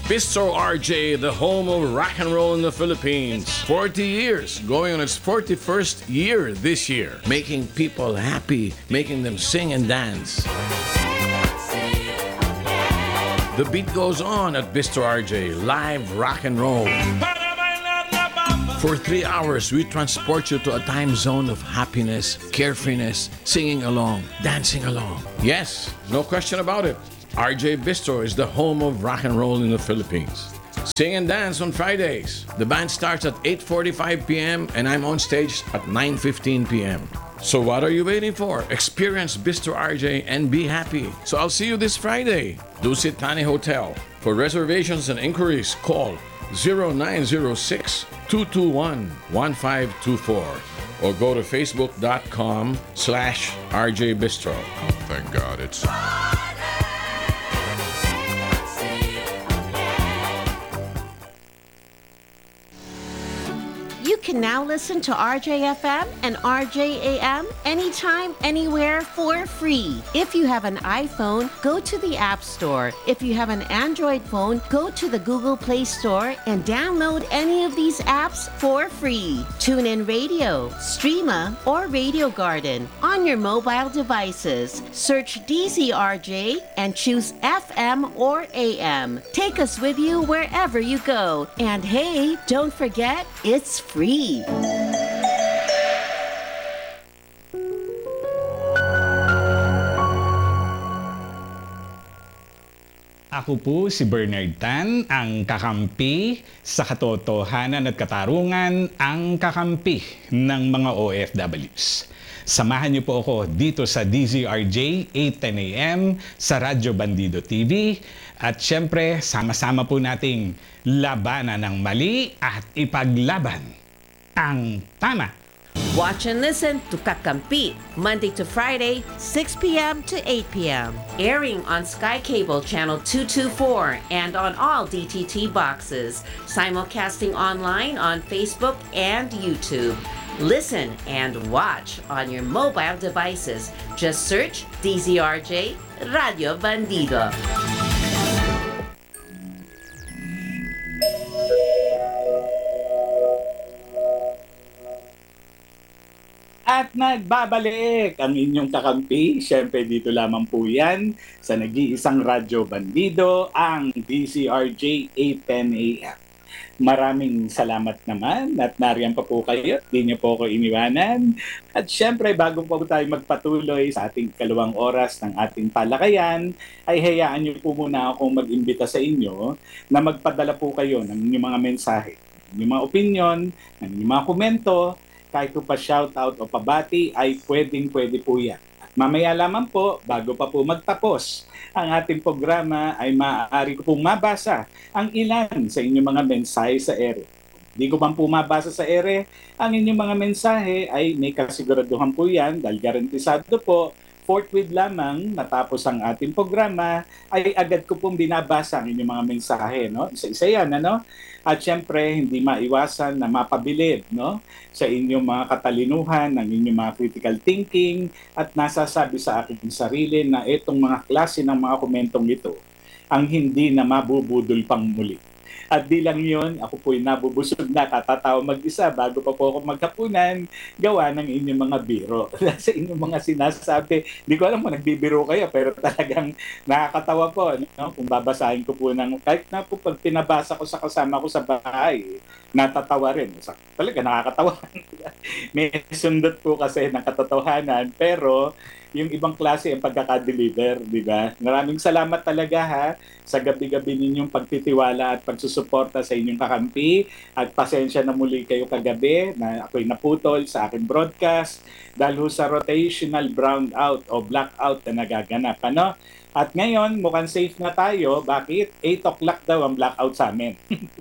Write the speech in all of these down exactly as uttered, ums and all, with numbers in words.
Bistro R J, the home of rock and roll in the Philippines. forty years, going on its forty-first year this year. Making people happy, making them sing and dance. The beat goes on at Bistro R J, live rock and roll. For three hours, we transport you to a time zone of happiness, carefreeness, singing along, dancing along. Yes, no question about it. R J Bistro is the home of rock and roll in the Philippines. Sing and dance on Fridays. The band starts at eight forty-five p.m. and I'm on stage at nine fifteen p.m. So what are you waiting for? Experience Bistro R J and be happy. So I'll see you this Friday. Dusit Thani Hotel. For reservations and inquiries, call zero nine zero six, two two one, one five two four or go to facebook.com slash RJ Bistro. Thank God it's... You can now listen to R J F M and R J A M anytime, anywhere for free. If you have an iPhone, go to the App Store. If you have an Android phone, go to the Google Play Store and download any of these apps for free. TuneIn Radio, Streama, or Radio Garden on your mobile devices. Search D Z R J and choose F M or A M. Take us with you wherever you go. And hey, don't forget, it's free. Ako po si Bernard Tan, ang kakampi sa katotohanan at katarungan, ang kakampi ng mga O F Ws. Samahan niyo po ako dito sa D Z R J, eight ten a m sa Radyo Bandido T V. At syempre, sama-sama po nating labanan ng mali at ipaglaban ang tama. Watch and listen to Kakampi, Monday to Friday, six p.m. to eight p.m. Airing on Sky Cable Channel two twenty-four and on all D T T boxes. Simulcasting online on Facebook and YouTube. Listen and watch on your mobile devices. Just search D Z R J Radio Bandido. At nagbabalik ang inyong kakampi. Siyempre dito lamang po yan sa nag-iisang Radyo Bandido, ang D C R J eight ten a m. Maraming salamat naman at nariyan pa po kayo. Di niyo po ako iniwanan. At siyempre bago po tayo magpatuloy sa ating kalawang oras ng ating talakayan, ay hayaan niyo po muna akong mag-imbita sa inyo na magpadala po kayo ng inyong mga mensahe, ng inyong mga opinion, ng inyong mga komento. Kahit po pa shoutout o pabati ay pwedeng-pwede po yan. At mamaya lamang po, bago pa po magtapos ang ating programa, ay maaari ko pong mabasa ang ilan sa inyong mga mensahe sa ere. Di ko bang po mabasa sa ere, ang inyong mga mensahe ay may kasiguraduhan po yan dahil garantisado po, forthwith lamang natapos ang ating programa, ay agad ko pong binabasa ang inyong mga mensahe. No? Isa-isa yan, ano? At syempre, hindi maiwasan na mapabilib, no? Sa inyong mga katalinuhan, ng inyong mga critical thinking, at nasasabi sa aking sarili na itong mga klase ng mga komentong ito ang hindi na mabubudol pang muli. At di lang yun, ako po'y nabubusog na, katatawa mag-isa bago pa po ako maghapunan, gawa ng inyong mga biro. Sa inyong mga sinasabi, di ko alam kung nagbibiro kayo, pero talagang nakakatawa po. No? Kung babasahin ko po ng, kahit na po pag pinabasa ko sa kasama ko sa bahay, natatawa rin. Talaga nakakatawa. May sundot po kasi ng katotohanan, pero yung ibang klase ang pagkakadeliver, di ba? Maraming salamat talaga ha sa gabi-gabi ninyong pagtitiwala at pagsusuporta sa inyong kakampi, at pasensya na muli kayo kagabi na ako'y naputol sa aking broadcast dahil sa rotational brownout o blackout na nagaganap. Ano? At ngayon, mukhang safe na tayo. Bakit? eight o'clock daw ang blackout sa amin.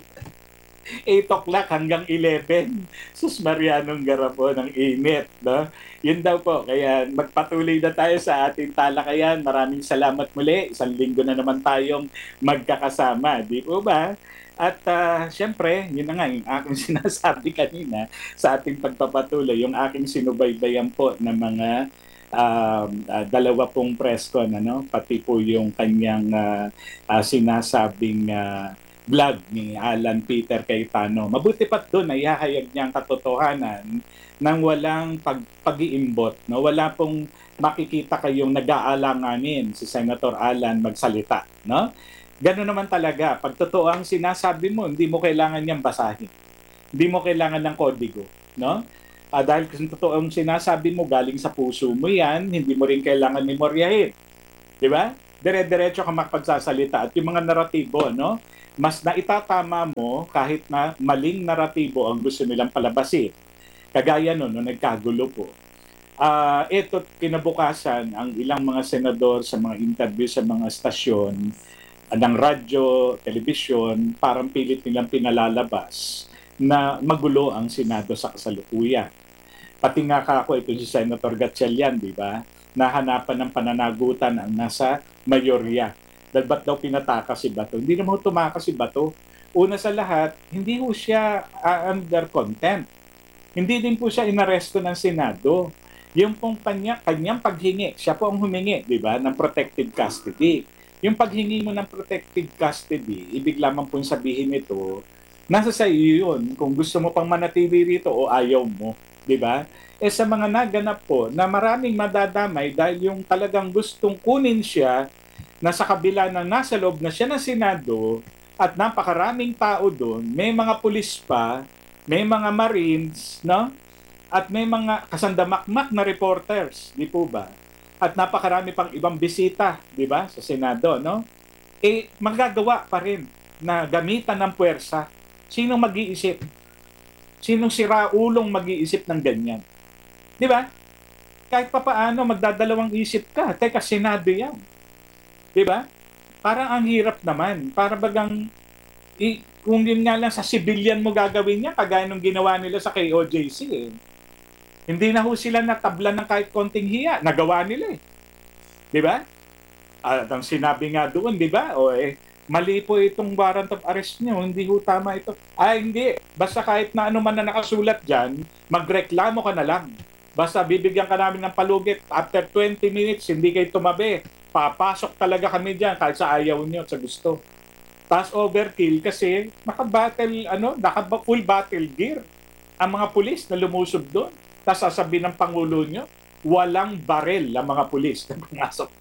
eight o'clock hanggang eleven. Sus Marianong Garapo ng init. No? Yun daw po. Kaya magpatuloy na tayo sa ating talakayan. Maraming salamat muli. Isang linggo na naman tayong magkakasama. Di po ba? At uh, syempre, yun na nga yung aking sinasabi kanina sa ating pagpapatuloy. Yung aking sinubaybayan po ng mga uh, uh, dalawa pong press con, ano? Pati po yung kanyang uh, uh, sinasabing uh, vlog ni Alan Peter Cayetano. Mabuti pa't doon ay ihahayag niya ang katotohanan nang walang pag, pag-iimbot. No? Wala pong makikita kayong nag-aalanganin si Senator Alan magsalita. No? Gano'n naman talaga. Pag totoo ang sinasabi mo, hindi mo kailangan niyang basahin. Hindi mo kailangan ng kodigo. No? Ah, dahil kung totoo ang sinasabi mo, galing sa puso mo yan, hindi mo rin kailangan memoryahin. Di ba? Dire-diretso ka makapagsasalita. At yung mga naratibo, no? Mas naitatama mo kahit na maling naratibo ang gusto nilang palabasin. Kagaya nun, no, nagkagulo po. Uh, ito, kinabukasan, ang ilang mga senador sa mga interview sa mga stasyon uh, ng radyo, telebisyon, parang pilit nilang pinalalabas na magulo ang Senado sa kasalukuyan. Pati nga kako, ito si Senator Gatchalian, di ba? Nahanapan ng pananagutan ang nasa mayorya. Dahil ba't daw pinataka si Bato? Hindi naman tumaka si Bato. Una sa lahat, hindi po siya uh, under contempt. Hindi din po siya inaresto ng Senado. Yung pong kanya, kanyang paghingi, siya po ang humingi, di ba, ng protective custody. Yung paghingi mo ng protective custody, ibig lamang pong sabihin nito, nasa sa iyo yun, kung gusto mo pang manatili rito o ayaw mo, di ba? Eh sa mga naganap po, na maraming madadamay dahil yung talagang gustong kunin siya, na sa kabila ng nasa loob na siya ng Senado, at napakaraming tao doon, may mga pulis pa, may mga Marines, no? At may mga kasandamakmak na reporters, di po ba? At napakarami pang ibang bisita, di ba, sa Senado, no? Eh, magagawa pa rin na gamitan ng puwersa. Sinong mag-iisip? Sinong siraulong mag-iisip ng ganyan? Di ba? Kahit pa paano, magdadalawang isip ka. Teka, Senado yan. Di ba? Parang ang hirap naman. Para bagang I, kung yun nga lang sa civilian mo gagawin niya, kagaya nung ginawa nila sa K O J C eh. Hindi na ho sila natablan ng kahit konting hiya. Nagawa nila eh. Di ba? At ang sinabi nga doon, di ba? O eh, mali po itong warrant of arrest niyo. Hindi ho tama ito. Ay, hindi. Basta kahit na ano man na nakasulat dyan, magreklamo ka na lang. Basta bibigyan ka namin ng palugit. After twenty minutes, hindi kayo tumabi. Papasok talaga kami dyan kahit sa ayaw niyo, sa gusto. Tapos overkill kasi naka-battle, ano, naka-full battle gear ang mga pulis na lumusob doon. Tapos sasabihin ng Pangulo nyo, walang barel ang mga pulis na pumasok.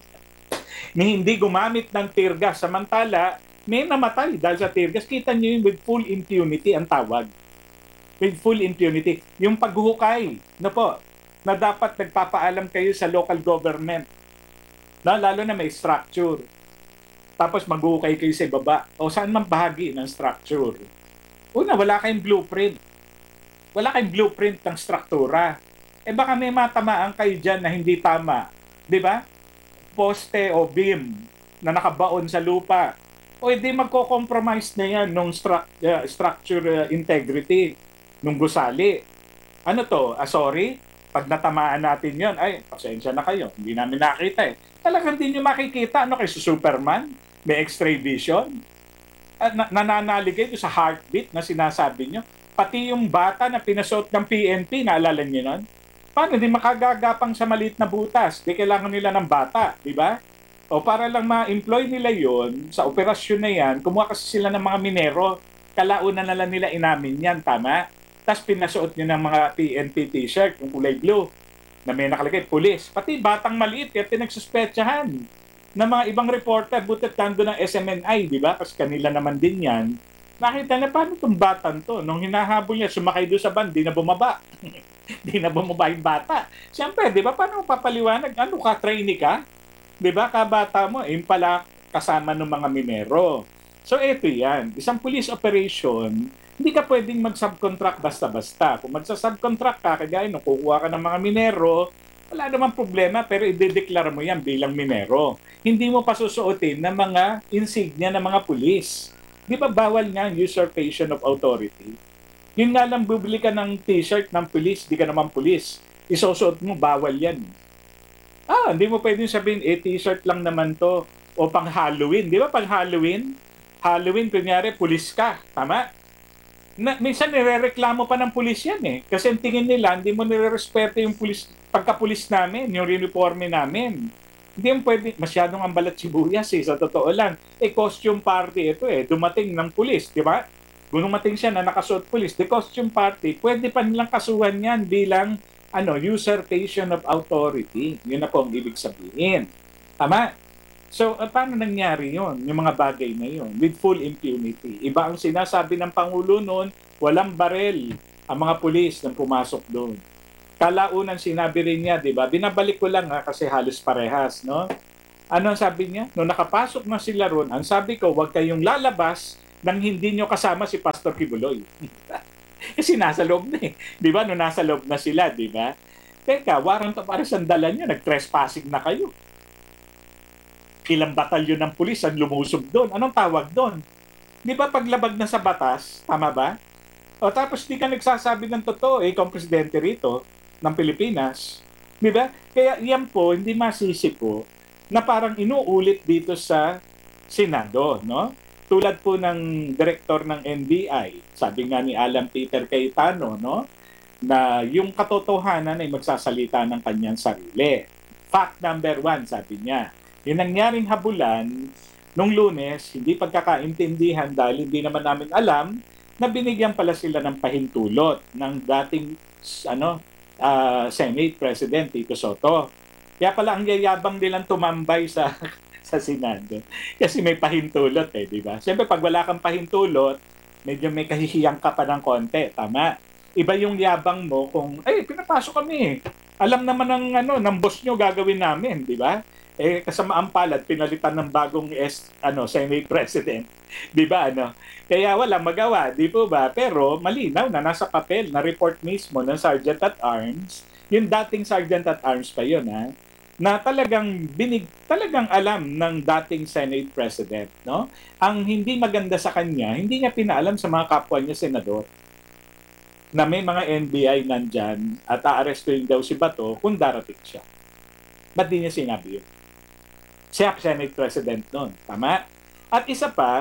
Ni hindi gumamit ng tear gas. Samantala, may namatay dahil sa tear gas. Kita nyo yun with full impunity ang tawag. With full impunity. Yung paghuhukay, na po, na dapat nagpapaalam kayo sa local government. Na, lalo na may structure. Tapos maghuhukay kayo sa ibaba. O saan man bahagi ng structure. Una, wala kayong blueprint. Wala kayong blueprint ng struktura. Eh baka may matamaan kayo dyan na hindi tama. Di ba? Poste o beam na nakabaon sa lupa. O hindi magko-compromise na yan nung stru- uh, structure uh, integrity nung gusali. Ano to? Ah, sorry? Pag natamaan natin yon, ay, pasensya na kayo. Hindi namin nakita eh. Talagang hindi nyo makikita. Ano kayo, Superman? May X-ray vision? At na- nananalig kayo sa heartbeat na sinasabi nyo. Pati yung bata na pinasuot ng P N P, naalala nyo nun? Paano? Di makagagapang sa maliit na butas. Di kailangan nila ng bata, di ba? O para lang ma-employ nila yon sa operasyon na yan, kumuha kasi sila ng mga minero. Kalaunan na lang nila inamin yan, tama? Tapos pinasuot nyo ng mga P N P t-shirt, yung kulay blue, na may nakalagay, pulis. Pati batang maliit, kaya pinagsuspetsahan ng mga ibang reporter, butit tando ng S M N I, di ba? Kasi kanila naman din yan. Nakita na paano itong batang to? Nung hinahabol niya, sumakay doon sa van, di na bumaba. Di na bumaba yung bata. Siyempre, di ba? Paano papaliwanag? Ano ka? Trainee ka? Di ba? Kabata mo, eh, pala kasama ng mga minero. So, ito yan. Isang police operation, hindi ka pwedeng mag-subcontract basta-basta. Kung magsa-subcontract ka, kagaya nung kukuha ka ng mga minero, wala namang problema, pero i-declare mo yan bilang minero. Hindi mo pasusuotin ng mga insignia ng mga pulis. Di ba bawal nga usurpation of authority? Yun nga lang, bibili ka ng t-shirt ng pulis, di ka naman pulis. Isusuot mo, bawal yan. Ah, hindi mo pwedeng sabihin, eh, t-shirt lang naman to. O pang Halloween. Di ba pang Halloween? Halloween, kunyari, pulis ka. Tama? Na, minsan nirereklamo pa ng pulis yan eh. Kasi ang tingin nila, hindi mo nire-respeto yung pulis, pagka-pulis namin, yung uniforme namin. Hindi yung pwede, masyadong ang balat sibuyas eh, sa totoo lang. Eh, costume party ito eh, dumating ng pulis, di ba? Dumating siya na nakasuot pulis, the costume party, pwede pa nilang kasuhan yan bilang ano, usurpation of authority. Yun na po ang ibig sabihin. Tama? So, uh, paano nangyari yon? Yung mga bagay na yon with full impunity. Iba ang sinasabi ng Pangulo noon, walang barel ang mga pulis nang pumasok doon. Kalaunan sinabi rin niya, di ba? Binabalik ko lang ha, kasi halos parehas, no? Ano ang sabi niya? Nung nakapasok na sila ron, ang sabi ko, huwag kayong lalabas nang hindi nyo kasama si Pastor Kibuloy. Kasi nasa loob na eh. Di ba? Nung nasa loob na sila, di ba? Teka, warrant of arrest ang dala niya, nag-trespassing na kayo. Ilang batalyon ng pulis ang lumusob doon. Anong tawag doon? Di ba paglabag na sa batas, tama ba? O tapos di ka nagsasabi ng totoo, eh, kung presidente rito ng Pilipinas. Di ba? Kaya yan po, hindi masisi po na parang inuulit dito sa Senado, no? Tulad po ng director ng N B I, sabi nga ni Alan Peter Cayetano, no? Na yung katotohanan ay magsasalita ng kanyang sarili. Fact number one, sabi niya. Yung nangyaring habulan nung Lunes, hindi pagkakaintindihan dahil hindi naman namin alam na binigyan pala sila ng pahintulot ng dating ano, uh, Senate President Tito Soto. Kaya pala ang yayabang nilang tumambay sa sa Senado. Kasi may pahintulot eh, di ba? Siyempre pag wala kang pahintulot, medyo may kahihiyang ka pa ng konti, tama? Iba yung yabang mo kung, ay, pinapasok kami eh. Alam naman ng, ano, ng boss nyo gagawin namin, di ba? Eh, kasamaan palad, pinalitan ng bagong S, ano, Senate President. Di ba, ano? Kaya wala magawa, di po ba? Pero malinaw na nasa papel, na report mismo ng Sergeant at Arms, yung dating Sergeant at Arms pa yun, ha? Na talagang binig, talagang alam ng dating Senate President, no? Ang hindi maganda sa kanya, hindi niya pinaalam sa mga kapwa niya senador na may mga N B I nandyan at aarestuin daw si Bato kung darating siya. Ba't di niya sinabi yun? Siya Senate President noon, tama? At isa pa,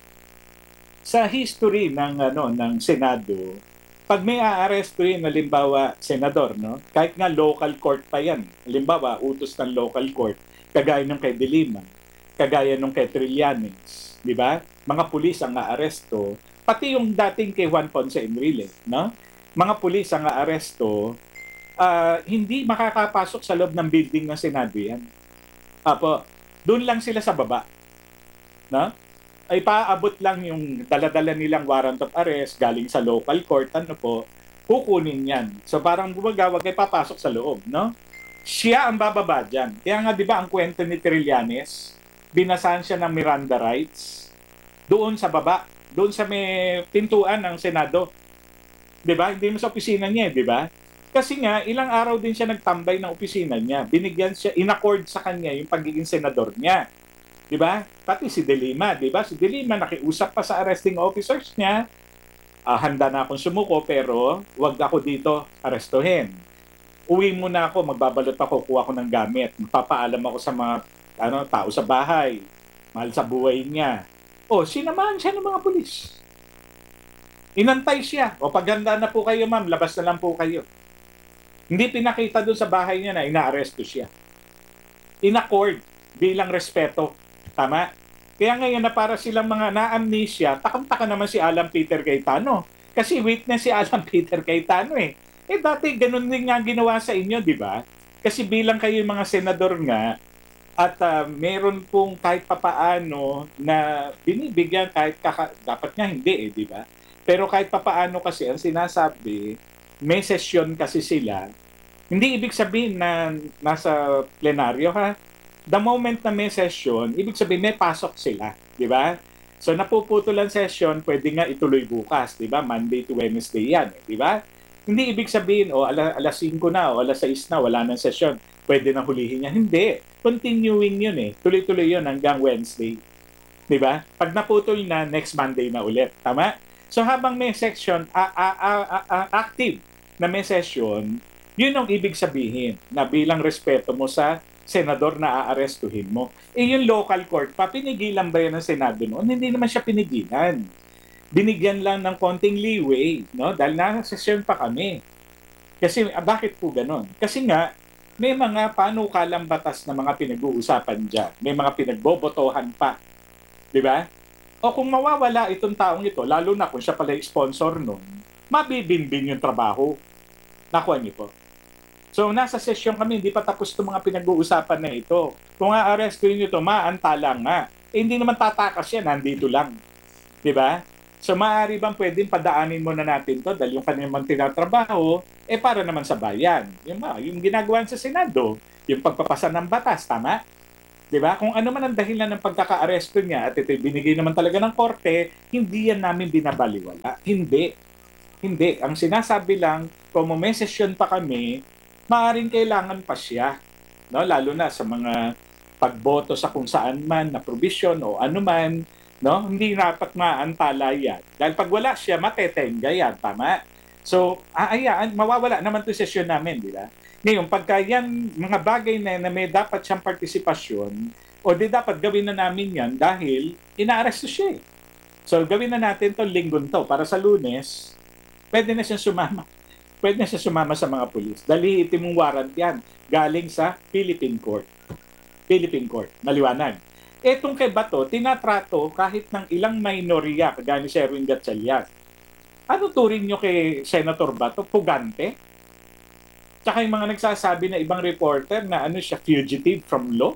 sa history ng ano ng Senado, pag may aarestuin, halimbawa, senador, no? Kahit nga local court pa yan. Halimbawa, utos ng local court, kagaya nung kay De Lima, kagaya nung kay Trillanes, di ba? Mga pulis ang aaresto, pati yung dating kay Juan Ponce Enrile, no? Mga pulis ang aaresto, uh, hindi makakapasok sa loob ng building ng Senado yan. Apo, doon lang sila sa baba. No? Ay paabot lang yung daladala nilang warrant of arrest galing sa local court, ano po, kukunin yan. So parang gumagawa kay papasok sa loob, no? Siya ang bababa dyan. Kaya nga, di ba, ang kwento ni Trillanes, binasahan siya ng Miranda rights doon sa baba, doon sa may pintuan ng Senado. Di ba? Hindi mo sa opisina niya, di ba? Kasi nga, ilang araw din siya nagtambay ng opisina niya. Binigyan siya, inaccord sa kanya yung pagiging senador niya. Di ba? Pati si De Lima, di ba? Si De Lima nakiusap pa sa arresting officers niya. Uh, handa na akong sumuko pero wag ako dito arestuhin. Uwi muna ako, magbabalot ako, kuha ko ng gamit. Magpapaalam ako sa mga ano, tao sa bahay. Mahal sa buhay niya. O, sinamahan siya ng mga pulis. Inantay siya. O, paghanda na po kayo, ma'am, labas na lang po kayo. Hindi pinakita doon sa bahay niya na inaaresto siya. Inaccord bilang respeto. Tama? Kaya ngayon na para silang mga na-amnesia, takam-taka naman si Alan Peter Cayetano. Kasi witness si Alan Peter Cayetano eh. Eh dati ganun din nga ginawa sa inyo, di ba? Kasi bilang kayo mga senador nga, at uh, meron pong kahit papaano na binibigyan kahit kaka- dapat nga hindi eh, di ba? Pero kahit papaano kasi ang sinasabi, may session kasi sila. Hindi ibig sabihin na nasa plenaryo ha. The moment na may session, ibig sabihin may pasok sila, di ba? So napuputol ang session, pwede nga ituloy bukas, di ba? Monday to Wednesday yan, di ba? Hindi ibig sabihin, o oh, ala, alas singko na, o alas sais na, wala nang session. Pwede nang hulihin niya. Hindi. Continuing yun eh. Tuloy-tuloy yun hanggang Wednesday. Di ba? Pag naputol na, next Monday na ulit. Tama? So habang may section, a- a- a- a- a- active na may session, yun ang ibig sabihin na bilang respeto mo sa senador na aarestuhin mo. Eh yung local court, pa pinigilan ba yan ng Senado noon? Hindi naman siya pinigilan. Binigyan lang ng konting leeway, no? Dahil nasa session pa kami. Kasi ah, bakit po ganon? Kasi nga, may mga panukalang batas na mga pinag-uusapan dyan. May mga pinagbobotohan pa. Di ba? O kung mawawala itong taong ito, lalo na kung siya pala yung sponsor nun, mabibinbin yung trabaho. Nakuha niyo po. So, nasa sesyon kami, hindi pa tapos itong mga pinag-uusapan na ito. Kung a-arrestuin nyo ito, maantala nga. Eh, hindi naman tatakas yan, nandito lang. Di ba? So, maaari bang pwedeng padaanin muna natin to dahil yung kanilang tinatrabaho, eh para naman sa bayan. Yung, yung ginagawa sa Senado, yung pagpapasa ng batas, tama? Di ba? Kung ano man ang dahilan ng pagkaka-aresto niya at ito binigay naman talaga ng korte, hindi yan namin binabaliwala. Hindi. Hindi. Ang sinasabi lang, kung may sesyon pa kami, maaaring kailangan pa siya. No? Lalo na sa mga pagboto sa kung saan man na provision o ano man, no? Hindi dapat maantala yan. Dahil pag wala siya, matetenga yan. Tama? So, aayaan, mawawala naman ito sesyon namin, di ba? Ngayon, pagka yan, mga bagay na, na may dapat siyang partisipasyon, o di dapat gawin na namin yan dahil inaaresto siya eh. So, gawin na natin to linggon to para sa Lunes, pwede na siya sumama. Pwede na siya sumama sa mga pulis. Dali itimong warrant yan galing sa Philippine Court. Philippine Court. Maliwanag. Etong kay Bato, tinatrato kahit ng ilang minorya, kagaya ni Sherwin Gatchalian. Ano turing nyo kay Senator Bato? Pugante? Tsaka yung mga nagsasabi na ibang reporter na ano siya, fugitive from law?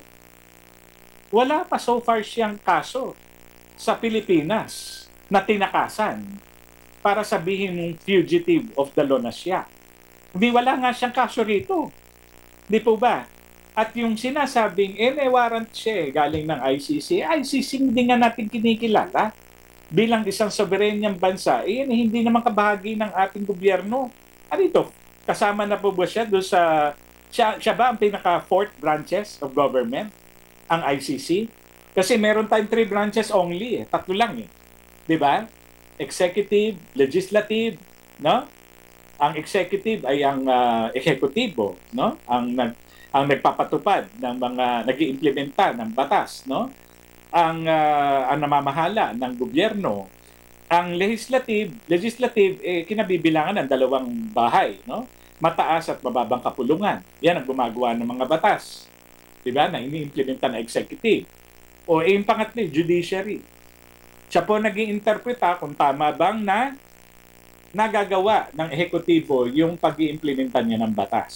Wala pa so far siyang kaso sa Pilipinas na tinakasan para sabihin ng fugitive of the law na siya. Hindi, wala nga siyang kaso rito. Di po ba? At yung sinasabing, eh, may warrant siya eh, galing ng I C C. I C C hindi nga natin kinikilala. Bilang isang soberanyang bansa, eh, hindi naman kabahagi ng ating gobyerno. Ano ito? Kasama na po ba siya doon sa... Siya, siya ba ang pinaka-fourth branches of government? Ang I C C? Kasi meron tayong three branches only eh. Tatlo lang eh. Di ba? Executive, legislative, no? Ang executive ay ang uh, ehekutibo, no? Ang nag ang nagpapatupad ng mga nag-iimplementa ng batas, no? Ang uh, ang namamahala ng gobyerno. Ang legislative, legislative eh kinabibilangan ng dalawang bahay, no? Mataas at mababang kapulungan. Yan ang gumagawa ng mga batas. 'Di ba? Na iniimplementa ng executive. O eh, yung pangatlo, judiciary. Siya po nag-iinterpreta kung tama bang na nagagawa ng ehekutibo yung pag-iimplementa niya ng batas.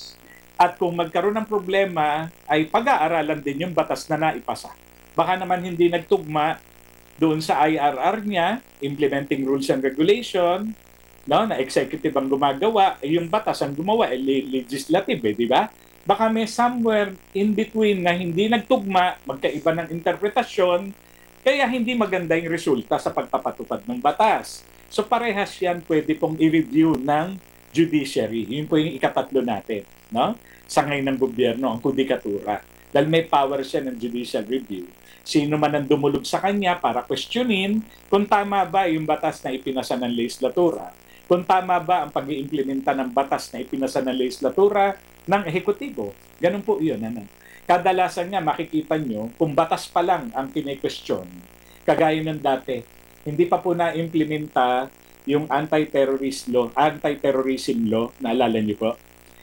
At kung magkaroon ng problema, ay pag-aaralan din yung batas na naipasa. Baka naman hindi nagtugma doon sa I R R niya, implementing rules and regulation, no, na executive ang gumagawa, eh, yung batas ang gumawa, eh, legislative, eh, di ba? Baka may somewhere in between na hindi nagtugma, magkaiba ng interpretasyon, kaya hindi maganda yung resulta sa pagpapatupad ng batas. So parehas yan pwede pong i-review ng judiciary. Yun po yung ikatatlo natin, no? Sangay ng gobyerno, ang kudikatura. Dahil may power siya ng judicial review. Sino man ang dumulog sa kanya para questionin kung tama ba yung batas na ipinasa ng legislatura. Kung tama ba ang pag-iimplementa ng batas na ipinasa ng legislatura ng ehekutibo. Ganun po yun. Ano? Kadalasan nga makikita nyo kung batas pa lang ang kine-question. Kagaya ng dati, hindi pa po na-implementa yung anti-terrorist law, anti-terrorism law, naalala nyo po?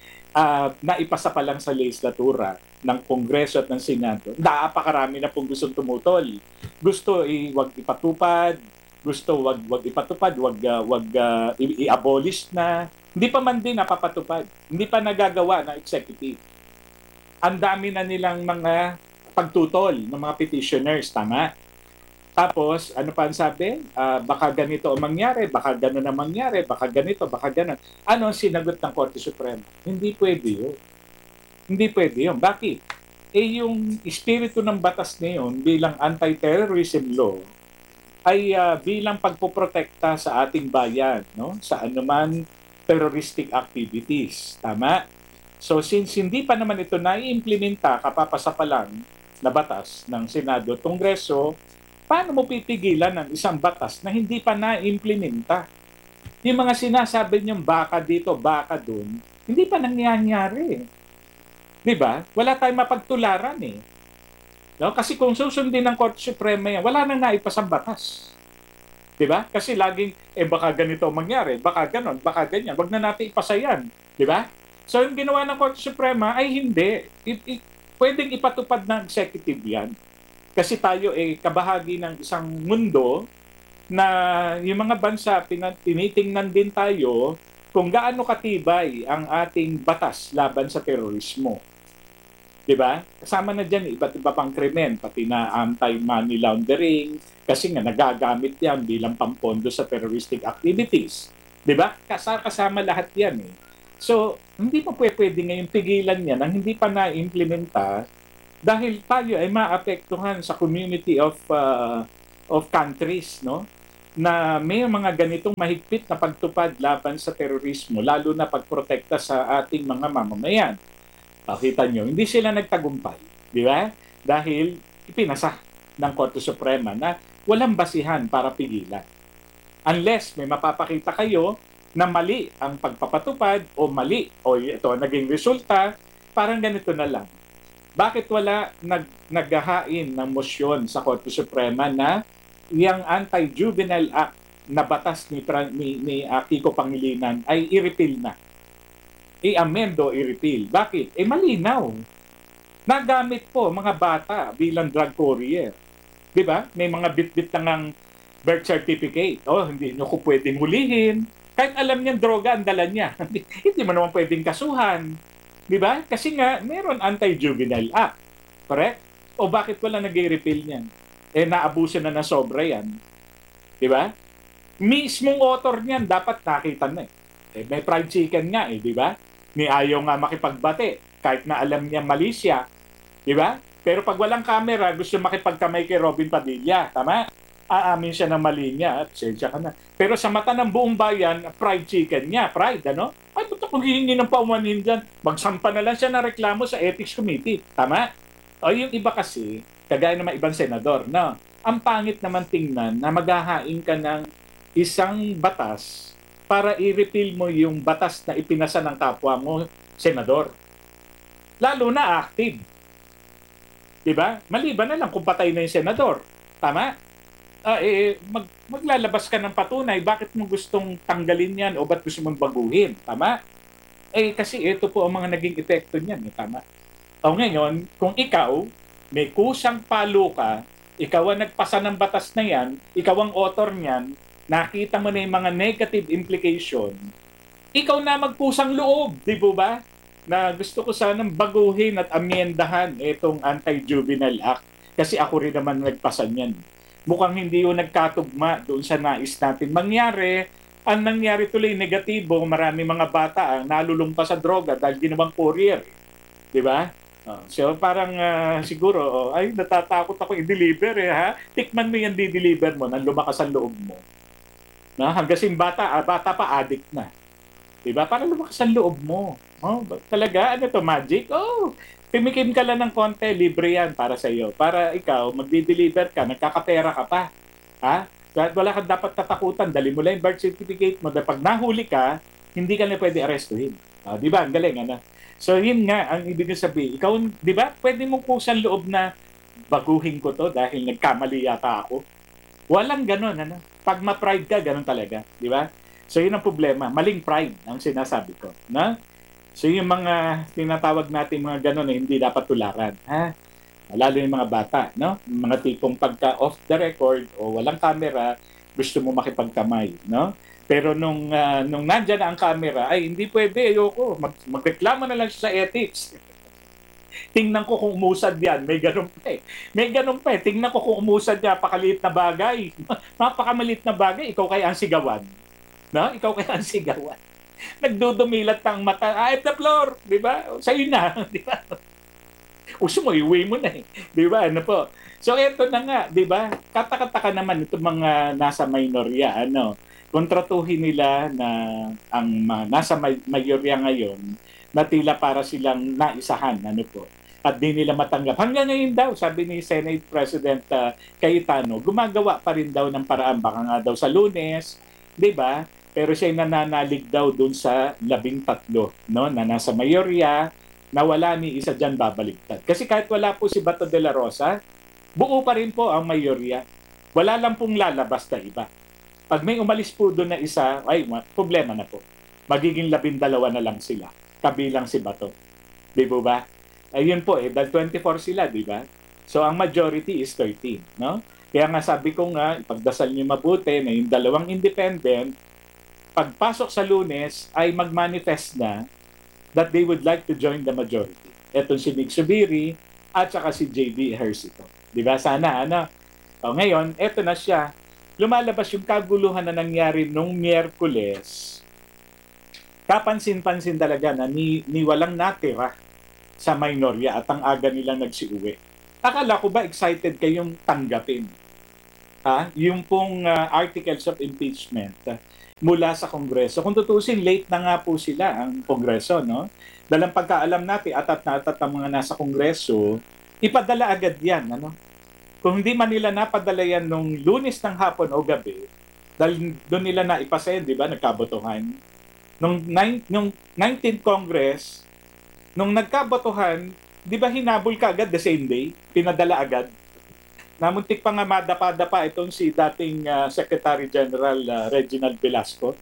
Uh, naipasa pa lang sa legislatura ng Kongreso at ng Senado. Napakarami na pong gustong tumutol. Gusto i wag ipatupad, gusto wag wag ipatupad, wag uh, wag uh, i-abolish na. Hindi pa man din napapatupad. Hindi pa nagagawa ng executive. Ang dami na nilang mga pagtutol ng mga petitioners, tama? Tapos, ano pa ang sabi? Uh, baka ganito ang mangyari, baka gano'n ang mangyari, baka ganito, baka gano'n. Ano ang sinagot ng Korte Suprema? Hindi pwede yun. Hindi pwede yun. Bakit? Eh yung espiritu ng batas na yun bilang anti-terrorism law ay uh, bilang pagpoprotekta sa ating bayan, no? Sa anuman terroristic activities. Tama? So since hindi pa naman ito na-implementa, kapapasa pa lang na batas ng Senado at Kongreso, paano mo pipigilan ng isang batas na hindi pa na-implementa? Yung mga sinasabi niyong baka dito, baka dun, hindi pa nangyayari. Di ba? Wala tayong mapagtularan eh. No? Kasi kung susundin ng Korte Suprema yan, wala nang naipasang batas. Di ba? Kasi laging, eh baka ganito mangyari, baka ganon, baka ganyan. Wag na natin ipasa yan. Di ba? So yung ginawa ng Korte Suprema ay hindi. I, i, pwedeng ipatupad ng executive yan. Kasi tayo ay kabahagi ng isang mundo na yung mga bansa, pina- tinitingnan din tayo kung gaano katibay ang ating batas laban sa terorismo. Diba? Kasama na dyan iba't iba pang krimen, pati na anti-money laundering, kasi nga nagagamit yan bilang pampondo sa terroristic activities. Diba? Kasama lahat yan eh. So, hindi pa pwede ngayon pigilan yan ang hindi pa na-implementa dahil tayo ay maapektuhan sa community of uh, of countries, no? Na may mga ganitong mahigpit na pagtupad laban sa terorismo, lalo na pagprotekta sa ating mga mamamayan. Pakita nyo, hindi sila nagtagumpay, di ba? Dahil ipinasa ng Korte Suprema na walang basihan para pigilan. Unless may mapapakita kayo na mali ang pagpapatupad o mali o ito naging resulta, parang ganito na lang. Bakit wala nag naghahain ng mosyon sa Korte Suprema na yung Anti-Juvenile Act na batas ni, ni, ni uh, Kiko Pangilinan ay i-repeal na? I-amendo, i-repeal. Bakit? Eh malinaw. Nagamit po mga bata bilang drug courier. Di ba? May mga bit-bit na ng birth certificate. Oh, hindi nyo ko pwedeng hulihin. Kahit alam niyang droga ang dala niya. Hindi mo naman pwedeng kasuhan. Di ba? Kasi nga, meron Anti-Juvenile Act. Correct? O bakit wala nag-repeal niyan? Eh, naabuso na na sobra yan. Di ba? Mismong author niyan, dapat nakita na eh. eh may fried chicken nga eh, di ba? Ni ayaw nga makipagbate, kahit na alam niya mali siya. Di ba? Pero pag walang camera, gusto makipagkamay kay Robin Padilla. Tama? Aamin siya ng mali niya at sensya ka na. Pero sa mata ng buong bayan, fried chicken niya. Fried, ano? Ay, ba't ako hihingi ng paumanin dyan? Magsampa na lang siya ng reklamo sa Ethics Committee. Tama? O yung iba kasi, kagaya ng mga ibang senador, no? Ang pangit naman tingnan na maghahain ka ng isang batas para i-repeal mo yung batas na ipinasa ng kapwa mo, senador. Lalo na active. Diba? Maliban na lang kung patay na yung senador. Tama? Uh, eh, mag, maglalabas ka ng patunay, bakit mo gustong tanggalin yan o ba't gusto mong baguhin? Tama? Eh, kasi ito po ang mga naging epekto niyan. Eh, tama? O ngayon, kung ikaw, may kusang palo ka, ikaw ang nagpasa ng batas na yan, ikaw ang author niyan, nakita mo na yung mga negative implication, ikaw na magpusang loob, di ba ba? Na gusto ko sanang baguhin at amyendahan itong Anti-Juvenile Act kasi ako rin naman nagpasa niyan. Mukhang hindi yung nagkatugma doon sa nais natin mangyari. Ang nangyari tuloy negatibo, marami mga bata ang nalulumpa sa droga dahil ginawang courier. Di ba? Oh, so parang uh, siguro, oh, ay natatakot ako i-deliver eh ha. Tikman mo yan di-deliver mo nang lumakas ang loob mo. Na hanggang sin bata, ah, bata pa addict na. 'Di ba? Para lumakas ang loob mo. Oh, talaga ano to, magic? Oh, pimikim ka lang ng konti, libre yan para sa iyo. Para ikaw magdi-deliver ka, nagkakapera ka pa. Ha? Kahit wala kang dapat tatakutan, dali mo lang yung birth certificate mo. Dahil pag nahuli ka, hindi ka na pwede arrestuhin. Oh, 'di ba? Ang galing ano. So yun nga ang ibig sabihin. Ikaw, 'di ba? Pwede mong kusang loob na baguhin ko to dahil nagkamali yata ako. Walang gano'n ano. Pag ma-pride ka, gano'n talaga, 'di ba? So yun ang problema, maling pride ang sinasabi ko, no? So yung mga tinatawag natin mga gano'n eh, hindi dapat tularan, ha? Lalo yung mga bata, no? Yung mga tipong pagka off the record o walang camera, gusto mo makipagkamay, no? Pero nung uh, nung nandiyan na ang camera, ay hindi pwede, ayoko. Mag, magreklamo na lang siya sa ethics. Tingnan ko kung umusad yan. May ganun pa eh. May ganun pa eh. Tingnan ko kung umusad niya, pakaliit na bagay. Napakamaliit na bagay, ikaw kaya ang sigawan. No? Ikaw kaya ang sigawan. Nagdudumilat ang mata. Ah, at the floor. Di ba? Sa'yo na. Di ba? Gusto mo, iuwi mo na eh. Di ba? Ano po? So, eto na nga. Di ba? Katakataka naman itong mga nasa minorya. Ano? Kontratuhin nila na ang uh, nasa may- mayorya ngayon na tila para silang naisahan, ano po. At di nila matanggap. Hanggang ngayon daw, sabi ni Senate President uh, Cayetano, gumagawa pa rin daw ng paraan. Baka nga daw sa Lunes, di ba? Pero siya nananalig daw dun sa labing tatlo, no? Na nasa mayorya, na wala ni isa dyan babaligtad. Kasi kahit wala po si Bato de la Rosa, buo pa rin po ang mayorya. Wala lang pong lalabas na iba. Pag may umalis po doon na isa, ay, problema na po. Magiging labindalawa na lang sila. kabilang si Bato. Di po ba? Ayun po eh, dahil twenty-four sila, di ba? So ang majority is thirteen, no? Kaya nga sabi ko nga, ipagdasal niyo mabuti na yung dalawang independent, pagpasok sa Lunes ay mag-manifest na that they would like to join the majority. Etong si Nick Subiri at saka si J D Ejercito. Di ba? Sana, ano? O ngayon, eto na siya. Lumalabas yung kaguluhan na nangyari nung Miyerkules. Kapansin-pansin talaga na ni, ni walang natira sa minorya at ang aga nilang nagsiuwi. Akala ko ba excited kayong tanggapin? Ha? Yung pong uh, articles of impeachment uh, mula sa Kongreso. Kung tutusin, late na nga po sila ang Kongreso, no? Dalang pagkaalam natin, atat na atat ang mga nasa Kongreso, ipadala agad yan, ano? Kung hindi man nila napadala yan nung Lunes ng hapon o gabi, dahil doon nila na ipasa, di ba, nagkabotohan. Nung, nine, nung nineteenth Congress, nung nagkabotohan, di ba hinabol ka agad the same day? Pinadala agad. Namuntik pa nga madapa-dapa itong si dating uh, Secretary General uh, Reginald Velasco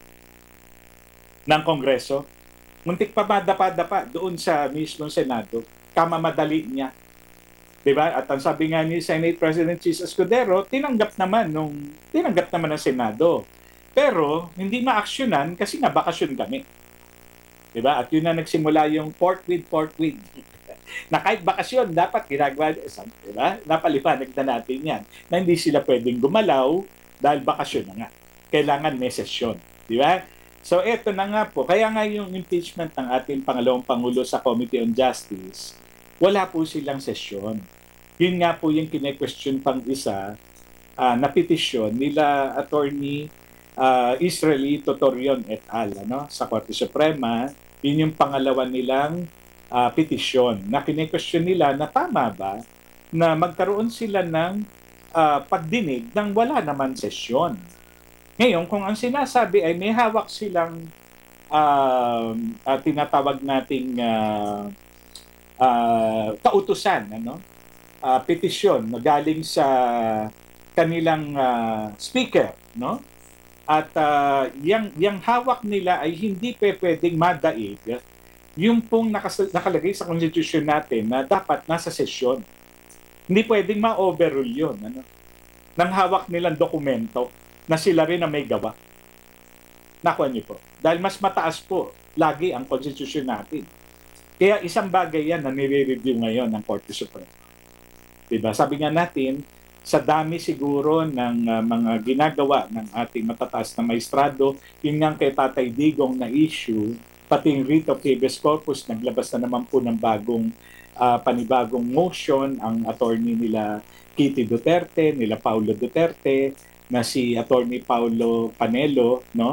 ng Kongreso. Muntik pa madapa-dapa doon sa mismong Senado. Kamamadali niya. Diba? At ang sabi nga ni Senate President Chis Escudero, tinanggap naman nung tinanggap naman ng Senado. Pero hindi ma-aksyonan kasi nga bakasyon kami. Diba? At yun na nagsimula yung forthwith, forthwith. Na kahit bakasyon, dapat ginagawa, diba? Napaliwanag na natin yan. Na hindi sila pwedeng gumalaw dahil bakasyon na nga. Kailangan may sesyon. Diba? So eto na nga po. Kaya nga yung impeachment ng ating pangalawang Pangulo sa Committee on Justice, wala po silang sesyon. Yun nga po yung kine-question pang isa uh, na petisyon nila Attorney uh, Israeli Totorion et al. Ano, sa Korte Suprema. Yun yung pangalawa nilang uh, petisyon na kine-question nila na tama ba na magkaroon sila ng uh, pagdinig nang wala naman sesyon. Ngayon, kung ang sinasabi ay may hawak silang uh, uh, tinatawag nating uh, uh, kautusan, ano? Uh, petisyon na galing sa kanilang uh, speaker, no? At uh, yung, yung hawak nila ay hindi pe pwedeng madaig yung pong nakas- nakalagay sa constitution natin na dapat nasa sesyon. Hindi pwedeng ma-overrule yun, ano? Nang hawak nilang dokumento na sila rin na may gawa. Nakuha niyo po. Dahil mas mataas po lagi ang constitution natin. Kaya isang bagay yan na nire-review ngayon ng Korte Suprema. Diba? Sabi nga natin, sa dami siguro ng uh, mga ginagawa ng ating matataas na maestrado, yun nga kay Tatay Digong na issue, pati yung writ of habeas corpus, naglabas na naman po ng bagong uh, panibagong motion ang attorney nila Kitty Duterte, nila Paulo Duterte, na si Attorney Paulo Panelo, no?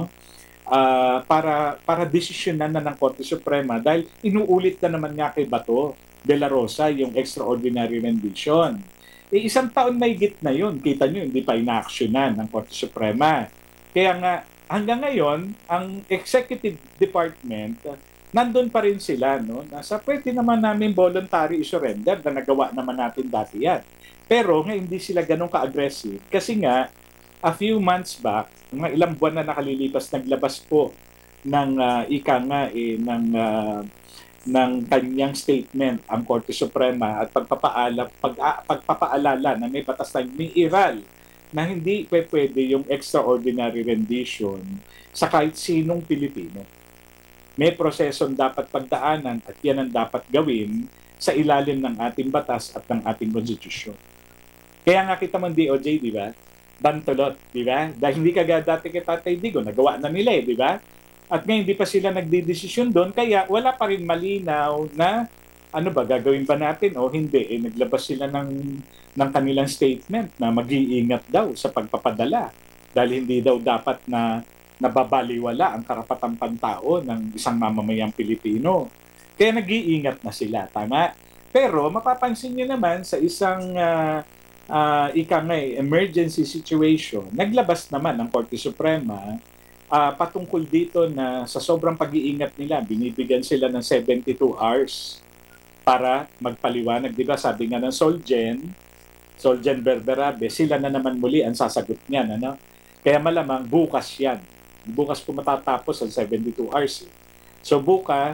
Uh, para para desisyonan na ng Korte Suprema dahil inuulit na naman nga kay Bato de la Rosa yung extraordinary rendition. Eh, isang taon may git na yun. Kita nyo, hindi pa inaaksyonan ng Korte Suprema. Kaya nga, hanggang ngayon, ang Executive Department, nandun pa rin sila, no? Nasa pwede naman namin voluntary surrender na nagawa naman natin dati yan. Pero nga hindi sila ganun ka-aggressive kasi nga, a few months back, mga ilang buwan na nakalilipas, naglabas po ng uh, ika nga eh, ng, uh, ng kanyang statement ang Korte Suprema at pagpapaala, pag, uh, pagpapaalala na may batas na may iral na hindi pwede yung extraordinary rendition sa kahit sinong Pilipino. May prosesong dapat pagdaanan at yan ang dapat gawin sa ilalim ng ating batas at ng ating konstitusyon. Kaya nga kita mo D O J, di ba? Bantulot, di ba? Dahil hindi kagad dati kay Tatay Digo, nagawa na nila eh, di ba? At ngayon hindi pa sila nagdidesisyon doon, kaya wala pa rin malinaw na ano ba, gagawin ba natin o hindi. Eh, naglabas sila ng, ng kanilang statement na mag-iingat daw sa pagpapadala dahil hindi daw dapat na nababaliwala ang karapatang pantao ng isang mamamayang Pilipino. Kaya nag-iingat na sila, tama? Pero mapapansin niyo naman sa isang uh, uh, ika nga emergency situation, naglabas naman ng Korte Suprema uh, patungkol dito na sa sobrang pag-iingat nila, binibigyan sila ng seventy-two hours para magpaliwanag. Diba sabi nga ng Solgen, Solgen Berberabe, sila na naman muli ang sasagot niyan. Ano? Kaya malamang bukas yan. Bukas po matatapos ang seventy-two hours. Eh. So bukas,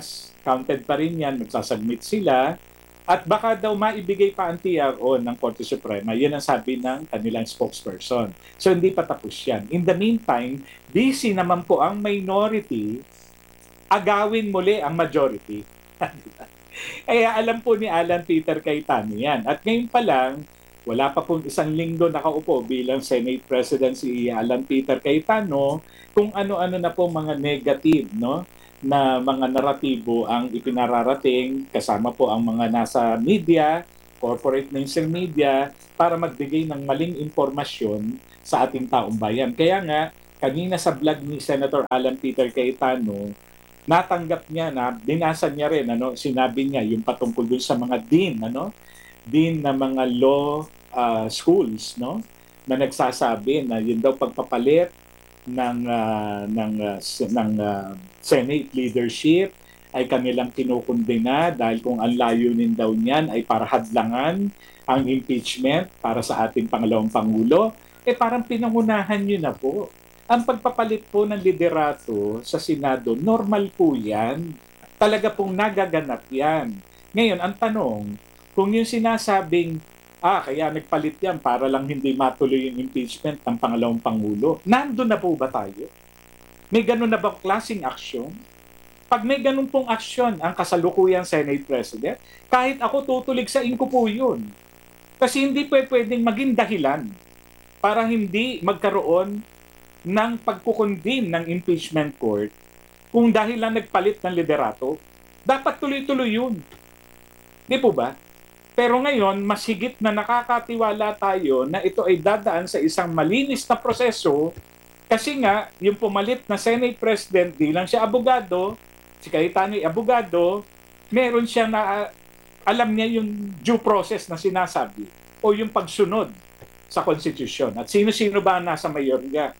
counted pa rin yan, magsasubmit sila, at baka daw maibigay pa ang T R O ng Korte Suprema. Yun ang sabi ng kanilang spokesperson. So hindi pa tapos yan. In the meantime, busy naman po ang minority, agawin muli ang majority. Kaya alam po ni Alan Peter Cayetano yan. At ngayon pa lang, wala pa pong isang linggo nakaupo bilang Senate President si Alan Peter Cayetano kung ano-ano na po mga negative, no, na mga naratibo ang ipinararating kasama po ang mga nasa media, corporate mainstream media, para magbigay ng maling impormasyon sa ating taong bayan. Kaya nga, kanina sa vlog ni Senator Alan Peter Cayetano, natanggap niya na, binasa niya rin, ano, sinabi niya yung patungkol dun sa mga dean, ano, dean na mga law uh, schools, no, na nagsasabi na yun daw pagpapalit ng uh, ng uh, ng uh, Senate leadership ay kanilang kinukundina dahil kung ang layunin daw niyan ay para hadlangan ang impeachment para sa ating pangalawang pangulo, eh parang pinangunahan niyo na po. Ang pagpapalit po ng liderato sa Senado, normal po yan. Talaga pong nagaganap yan. Ngayon, ang tanong, kung yung sinasabing ah, kaya nagpalit yan para lang hindi matuloy yung impeachment ng pangalawang pangulo. Nandun na po ba tayo? May ganun na ba klaseng aksyon? Pag may ganun pong aksyon ang kasalukuyang Senate President, kahit ako tutulig sa inko po yun. Kasi hindi po pwedeng maging dahilan para hindi magkaroon ng pagkukundin ng impeachment court kung dahil lang nagpalit ng liderato. Dapat tuloy-tuloy yun. Di po ba? Pero ngayon, mas higit na nakakatiwala tayo na ito ay dadaan sa isang malinis na proseso kasi nga, yung pumalit na Senate President, di lang siya abogado, si Cayetano ay abogado, meron siya na, alam niya yung due process na sinasabi o yung pagsunod sa Constitution. At sino-sino ba nasa mayorya?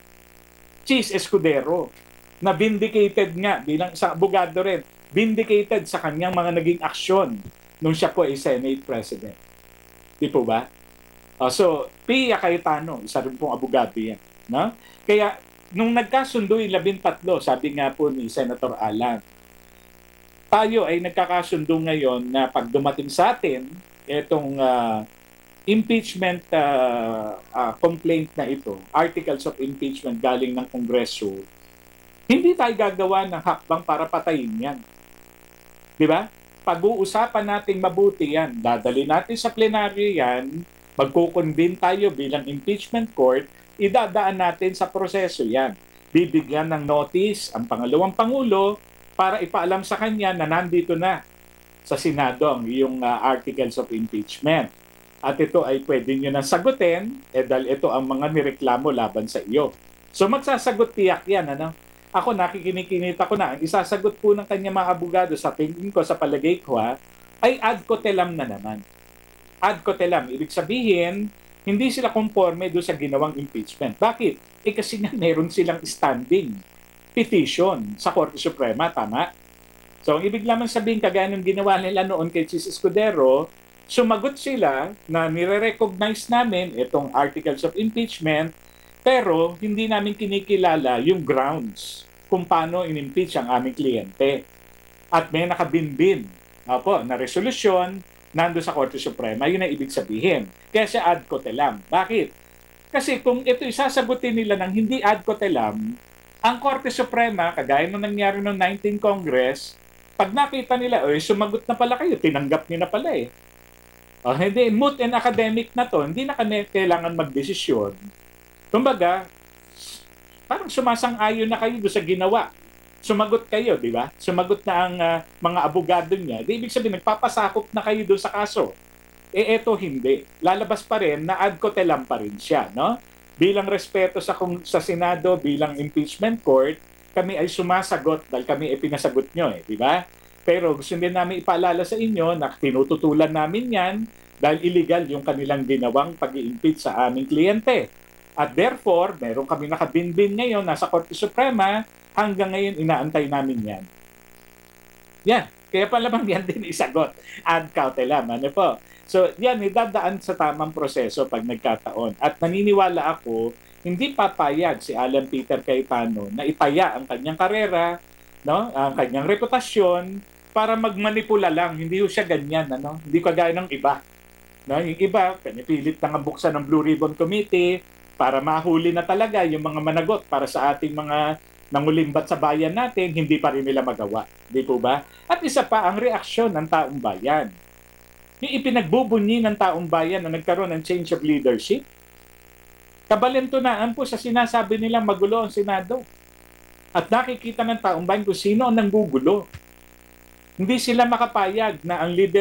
Chis Escudero, na vindicated nga bilang isang abogado rin, vindicated sa kanyang mga naging aksyon nung siya po ay Senate President. Di po ba? Uh, so, Pia Cayetano, isa rin pong abogado yan. No? Kaya, nung nagkasundo yung labintatlo, sabi nga po ni Senator Alan, tayo ay nagkakasundo ngayon na pag dumating sa atin, itong uh, impeachment uh, uh, complaint na ito, articles of impeachment galing ng Kongreso, hindi tayo gagawa ng hakbang para patayin yan. Di ba? Pag-uusapan natin mabuti yan. Dadali natin sa plenaryo yan, magkukonvene tayo bilang impeachment court, idadaan natin sa proseso yan. Bibigyan ng notice ang pangalawang pangulo para ipaalam sa kanya na nandito na sa Senado ang iyong uh, articles of impeachment. At ito ay pwede nyo na sagutin eh dahil ito ang mga nireklamo laban sa iyo. So magsasagot tiyak yan, ano? Ako nakikinikinita ko na, ang isasagot po ng kanya mga abogado sa tingin ko, sa palagay ko ha, ay ad cotelem na naman. Ad cotelem, ibig sabihin, hindi sila conforme doon sa ginawang impeachment. Bakit? Eh kasi nga meron silang standing petition sa Korte Suprema, tama? So ang ibig lamang sabihin, kagaya ng ginawa nila noon kay Chis Escudero, sumagot sila na nire-recognize namin itong articles of impeachment, pero hindi namin kinikilala yung grounds kung paano in-impeach ang aming kliyente. At may nakabinbin opo, na resolusyon nando sa Korte Suprema. Yun ang ibig sabihin. Kaya siya ad cotelem. Bakit? Kasi kung ito isasagutin nila ng hindi ad cotelem, ang Korte Suprema, kagaya nung nangyari noong nineteenth Congress, pag nakita nila, oy, sumagot na pala kayo, tinanggap niyo na pala eh. O, hindi, moot and academic na to, hindi na kailangan magdesisyon. Kumbaga, parang sumasang-ayon na kayo sa ginawa. Sumagot kayo, di ba? Sumagot na ang uh, mga abogado niya. Di, ibig sabihin, nagpapasakop na kayo doon sa kaso. Eh, eto hindi. Lalabas pa rin na ad cotelem pa rin siya, no? Bilang respeto sa, sa Senado, bilang impeachment court, kami ay sumasagot dahil kami ay pinasagot nyo, eh, di ba? Pero gusto din namin ipaalala sa inyo na tinututulan namin yan dahil illegal yung kanilang ginawang pag-i-impeach sa aming kliyente. At therefore, meron kami nakabinbin ngayon nasa Korte Suprema, hanggang ngayon inaantay namin yan. Yan. Kaya palamang yan din isagot. Ad cautelam. Ano po? So, yan, idadaan sa tamang proseso pag nagkataon. At naniniwala ako, hindi papayag si Alan Peter Cayetano na itaya ang kanyang karera, no? Ang kanyang reputasyon, para magmanipula lang. Hindi ho siya ganyan, ano? Hindi kagaya ng iba. No? Yung iba, pinipilit na nga buksan ng Blue Ribbon Committee para mahuli na talaga yung mga managot para sa ating mga nangulimbat sa bayan natin, hindi pa rin nila magawa. Di po ba? At isa pa, ang reaksyon ng taong bayan. Yung ipinagbubunyi ng taong bayan na nagkaroon ng change of leadership, kabalintunaan po sa sinasabi nilang magulo ang Senado. At nakikita ng taong bayan kung sino ang nanggugulo. Hindi sila makapayag na ang leader